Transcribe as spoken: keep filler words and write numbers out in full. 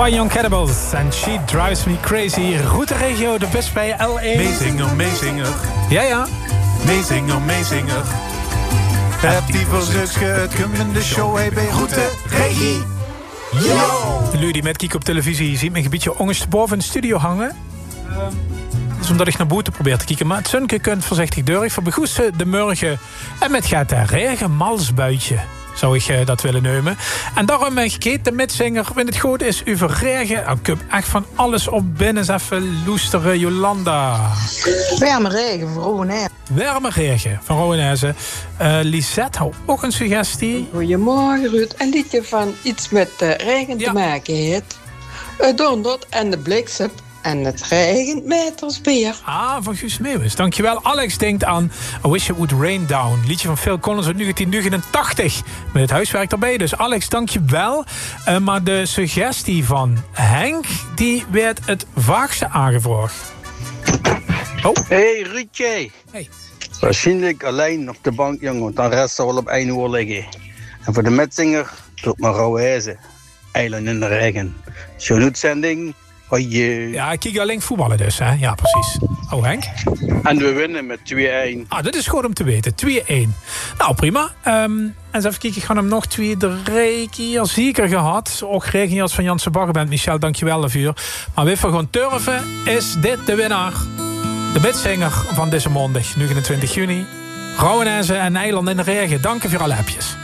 Fine Young Cannibals and She Drives Me Crazy. Route regio, de best bij L één. Meezinger, meezinger. Ja, ja. Meezinger, meezinger. Heb die verzuksget, kom in de show, hey, bij Route regie. Yo! Jullie die met Kiek op televisie ziet mijn gebiedje ongeveer boven in de studio hangen. Uh, dat is omdat ik naar buiten probeer te kijken. Maar het zonnetje kunt voorzichtig door. Voor begoesten de morgen. En met gaat de regen malsbuitje. Zou ik uh, dat willen nemen. En daarom heb ik gekeken, de mitzinger. Wanneer het goed is, u verregen. Ik heb echt van alles op binnen. Eens even loesteren, Jolanda. Warme regen van Rowenaise. Warme regen van Rowenaise. Uh, Lisette houdt ook een suggestie. Goedemorgen, Ruud. Een liedje van iets met uh, regen ja. te maken heeft. Het dondert en de bliksem. En het regent met als beer. Ah, van Guus Meeuwis. Dankjewel. Alex denkt aan I Wish It Would Rain Down. Liedje van Phil Collins uit negentien negenentachtig. Met het huiswerk erbij. Dus Alex, dankjewel. Uh, maar de suggestie van Henk, die werd het vaagste aangevraagd. Oh. Hey, Ruudje. Hey. Waarschijnlijk alleen op de bank, jongen. Want dan rest zal wel op één uur liggen. En voor de metzinger doet maar Rauwhezen. Eiland in de regen. Zo'n uitzending. Hoi. Ja, ik kijk alleen voetballen dus, hè? Ja, precies. Oh, Henk? En we winnen met twee-één. Ah, dat is goed om te weten. twee-één. Nou, prima. Um, en eens even kijken, ik ga hem nog twee, drie keer zeker gehad. Ook regenjas van Janse Baggerband. Michel, dankjewel daarvoor. Maar weer gewoon turven, is dit de winnaar. De bitzinger van deze maandag, negenentwintig juni. Rauwenaise en Eiland in de regen. Dank voor alle appjes.